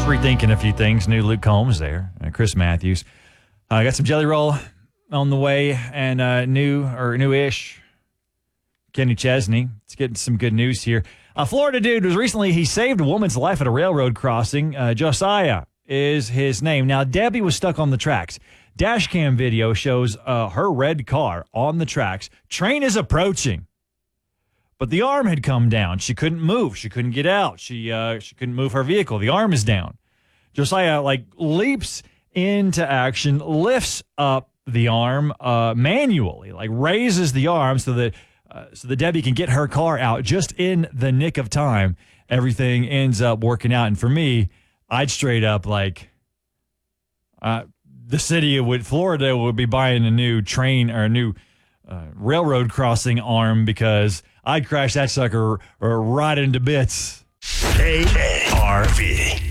rethinking a few things. New Luke Combs there, Chris Matthews. Got some Jelly Roll on the way, and newish Kenny Chesney. Let's get some good news here. A Florida dude he saved a woman's life at a railroad crossing. Josiah is his name. Now, Debbie was stuck on the tracks. Dash cam video shows her red car on the tracks. Train is approaching. But the arm had come down. She couldn't move. She couldn't get out. She couldn't move her vehicle. The arm is down. Josiah leaps into action, lifts up the arm manually, raises the arm so that Debbie can get her car out just in the nick of time. Everything ends up working out. And for me, I'd straight up the city of Florida would be buying a new train or a new railroad crossing arm because I'd crash that sucker right into bits. KARV.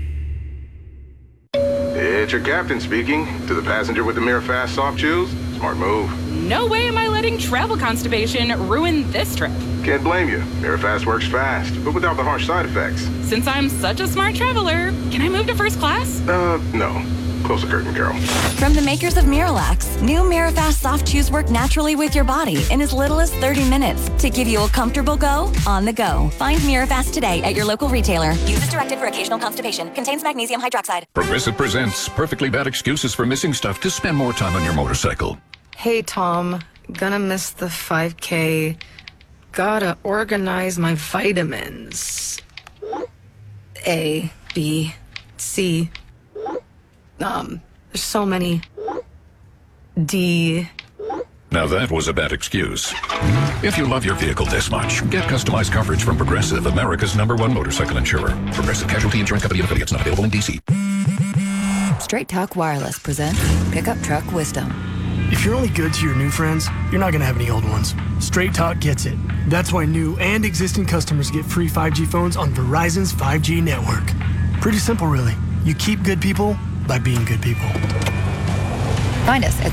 It's your captain speaking. To the passenger with the Mirror Fast soft chews, smart move. No way am I letting travel constipation ruin this trip. Can't blame you. Mirror Fast works fast, but without the harsh side effects. Since I'm such a smart traveler, can I move to first class? No. Close the curtain, girl. From the makers of Miralax, new Mirafast soft chews work naturally with your body in as little as 30 minutes to give you a comfortable go on the go. Find Mirafast today at your local retailer. Use as directed for occasional constipation. Contains magnesium hydroxide. Progressive presents perfectly bad excuses for missing stuff to spend more time on your motorcycle. Hey, Tom. Gonna miss the 5K. Gotta organize my vitamins. A, B, C. There's so many. D. Now that was a bad excuse. If you love your vehicle this much, get customized coverage from Progressive, America's #1 motorcycle insurer. Progressive Casualty Insurance Company and affiliates, not available in D.C. Straight Talk Wireless presents Pickup Truck Wisdom. If you're only good to your new friends, you're not going to have any old ones. Straight Talk gets it. That's why new and existing customers get free 5G phones on Verizon's 5G network. Pretty simple, really. You keep good people by being good people. Find us at